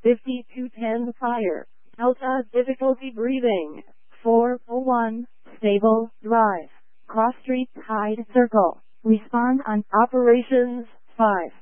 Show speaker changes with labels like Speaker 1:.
Speaker 1: 5210 fire. Delta difficulty breathing. 401 stable drive. Cross Street Tide Circle. Respond on operations 5.